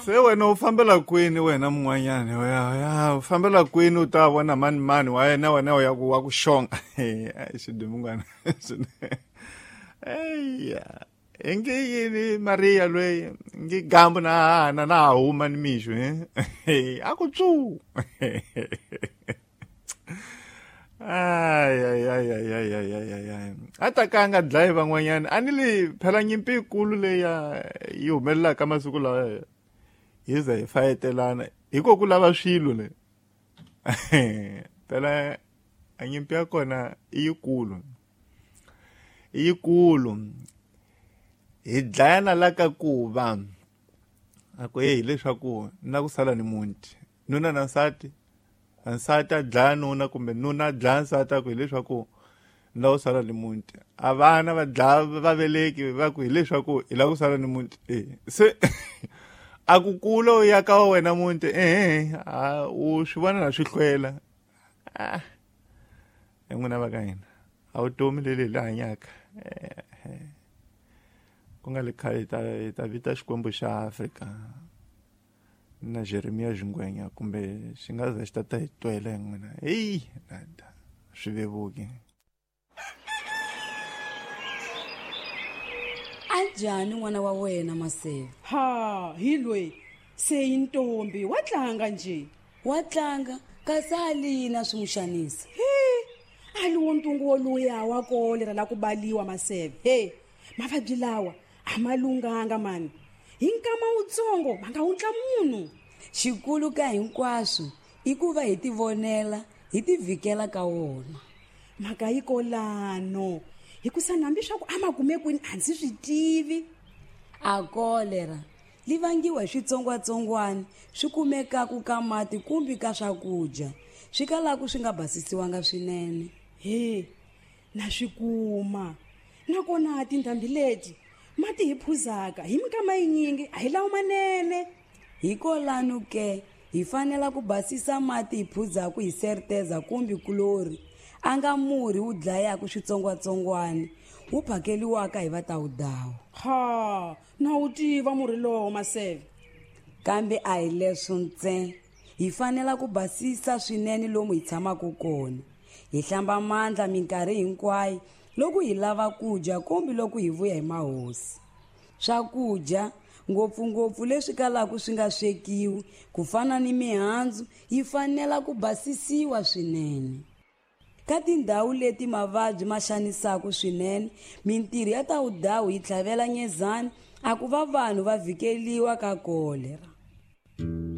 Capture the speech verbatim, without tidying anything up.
Se wena u fambela kwini wena mun'wanyana ya ya u fambela kwini u ta vona mani mani wa yena wena ya ku wa ku xonga ai xidumungwana eya enge yini Maria loyi ngi gambo na na na huma ni misho eh aku tsu ay ay ay ay ay ay ay ay ata ka nga dlaya van'wanyana anili phela nyimpi ikulu leya yi humelela ka masiku lawa hi za hi fayetelana hiko ku lava swilo le phela a nyimpi ya kona i yikulu i yikulu hi dlayana la ka ku va ako ye hileswaku na ku sala ni munti nuna na nsati nsati a dlaya nuna kumbe nuna dlaya nsati ako hileswaku na ku sala ni munti a vana va dlaya vaveleki va ku hileswaku hi la ku sala ni munti eh se a ku kula ya ka wena munti eh a u swi vona na swi hlwela ah en'wina va ka hina a vutomi leli la hanyaka eh ku nga le khale ta ta vita xikwembu xa Afrika na Jeremia Jingwenya kumbe xi nga za xi tata hi twela n'wina hey dada swi vevuki Anjani n'wana wa wena Maseve? Ha, hi loyi se intombi wa tlanga nje. Wa tlanga kasi alina swimuxanisa. He, ali wontungu wo luya wa kole ra la ku baliwa Maseve. He, mavabyi lawa a malunganga mani. Hi nkama utsongo ma nga utla munhu. Xikulu ka hinkwaswo i ku va hi ti vonela hi ti vikela ka wona. Maka yi kolano. Hikusa nambi swa ku amagume kwini a ndzi swi tivi. A kolera li vangiwa hi switsongwatsongwana swi kumekaka ka mati kumbe ka swakudya swi kalaku swi nga basisiwanga swinene. He, na swikuma nakona tindhambi leti mati hi phuzaka hi mikama yinyingi a hi lawa manene. Hikolano ke hi fanela ku basisa mati hi phuzaku hi serteza kumbe kulori anga murhi wu dlayaka switsongwatsongwana wu phakeliwaka hi vatawudawu. Ha, na u tiva murhi lowo Maseve. Kambe a hi leswo ntsena hi fanela ku basisa swinene lomu hi tshamaka kona. Hi hlamba mandla minkarhi hinkwayo loko hi lava kudya kumbe loko hi vuya hi mahosi. Swakudya ngopfungopfu leswi kalaka swi nga swekiwi ku fana ni mihandzu yi fanela ku basisiwa swinene. Ka tindhawu leti mavabyi ma xanisaka swinene mintirho ya tawudawu yi tlhavela nyezani a ku va vanhu va vikeliwa ka kolera.